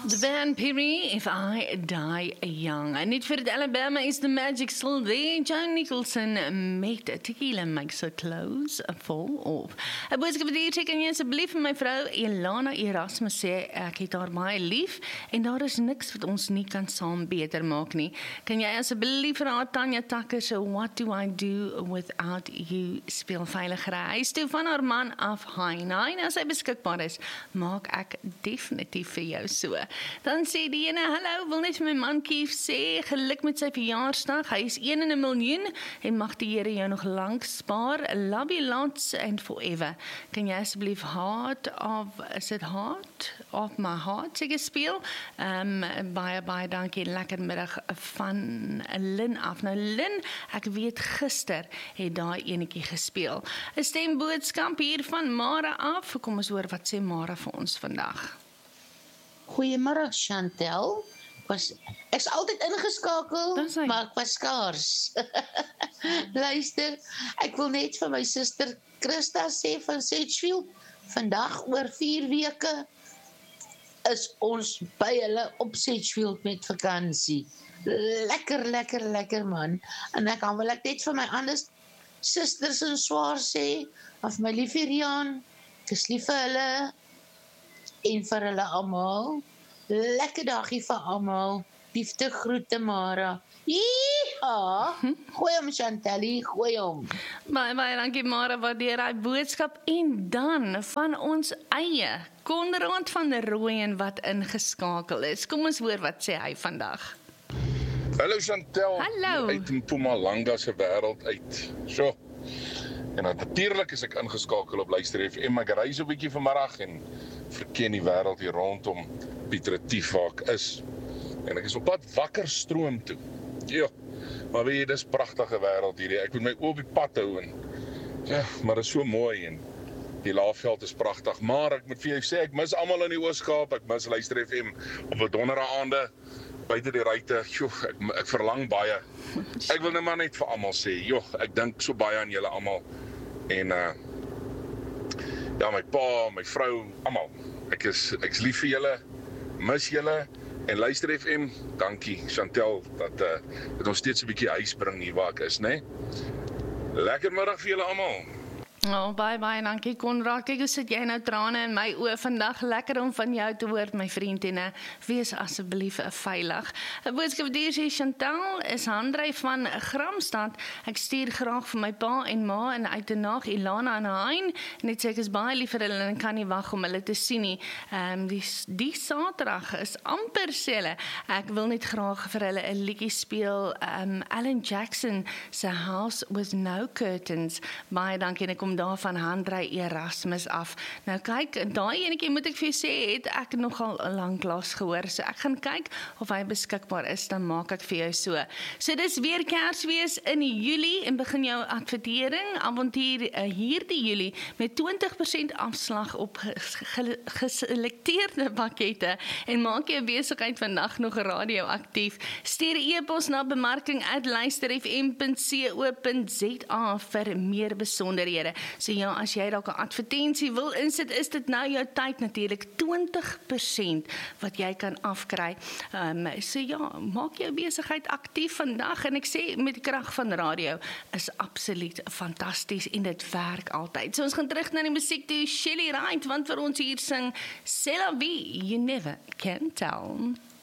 The band Perry, If I Die Young. En niet voor het Alabama is the magic still there. Joan Nicholson met Tequila Makes Her Clothes Fall Off. Een boodskap vir die kan jy asseblief vir my vrou Elana Erasmus sê, ek het haar baie lief en daar is niks wat ons nie kan saam beter maak nie. Kan jy asseblief vir haar Tanya Tucker se What Do I Do Without You speel veilig reis toe van haar man af Haina. En as hy beskikbaar is, maak ek definitief vir jou so. Dan sê die ene, hallo, wil net vir my man Kief sê, geluk met sy verjaarsdag, hy is 1 in 'n miljoen, en mag die Here jou nog lank spaar, love you lots and forever. Kan jy asseblief Heart of My Heart seker speel? Baie dankie, lekker middag van Lynn af. Nou Lynn, ek weet gister het daai enetjie gespeel. 'n Stemboodskap hier van Mara af, kom ons hoor wat sê Mara vir ons vandag. Goeiemôre Chantel. Ek's altyd ingeskakel, maar ek was skaars. Luister, ek wil net vir my suster Christa sê van Sedgefield, vandag oor 4 weke is ons by hulle op Sedgefield met vakansie. Lekker man. En dan wil ek net vir my ander susters en swaar sê, of my liefie Rian, ek is lief vir hulle, en vir hulle almal, lekker dagie vir almal, liefde groete Mara. Yeehaw! Gooi hom Chantelie, gooi hom. Baie dankie Mara, waardeer die boodskap. En dan van ons eie Konrad van Rooyen wat ingeskakel is. Kom ons hoor wat sê hy vandag. Hallo Chantel, Hallo. Uit Mpumalanga se wêreld uit. So. En natuurlik is ek ingeskakel op Luister FM. Ek ry so 'n bietjie vanmiddag en verken die wêreld hier rondom Piet Retief waar ek is. En ek is op pad Wakkerstroom toe. Ja, maar weet jy, dis 'n pragtige wêreld hierdie. Ek moet my oë op die pad hou en ja, maar dit is so mooi en die Laagveld is pragtig. Maar ek moet vir jou sê, ek mis almal in die Oos-Kaap. Ek mis Luister FM op 'n donderdagaande buite die ruimte. Ek verlang baie. Ek wil net maar net vir almal sê, ek dink so baie aan julle almal. En ja, my pa, my vrou, almal. Ek's lief vir julle, mis julle en Luister FM. Dankie Chantel dat dit ons steeds 'n bietjie huis bring hier waar ek is, né? Lekker middag vir julle almal. Baie dankie Konrad. Kyk hoe sit jy nou trane in my oë vandag. Lekker om van jou te hoor, my vriend, en wees asseblief veilig. 'n Boodskap hier sê Chantal is Handrey van Gramstad. Ek stuur graag vir my pa en ma en uit 'n nag Elana en Hein. Net sê ek is baie lief vir hulle en kan nie wag om hulle te sien nie. Die Saterdag is amper sê ek wil net graag vir hulle 'n liedjie speel. Alan Jackson se House with No Curtains. Baie dankie en ek kom daar van Handrey Erasmus af. Nou kyk, daai enetjie moet ek vir jou sê, het ek nogal lanklaas gehoor, so ek gaan kyk of hy beskikbaar is, dan maak ek vir jou so. So dis weer Kersfees in Julie en begin jou advertering, avontuur hierdie Julie, met 20% afslag op geselekteerde pakkette en maak jou besigheid vandag nog radioaktief. Stuur e-pos na bemarking@luisterfm.co.za vir meer besonderhede. So ja, as jy dalk 'n advertensie wil insit, is dit nou jou tyd natuurlik 20% wat jy kan afkry. So ja, maak jou besigheid aktief vandag en ek sê met die krag van radio is absoluut fantasties en dit werk altyd. So ons gaan terug na die musiek toe, Shelly Wright, want vir ons hier sing C'est la vie, you never can tell.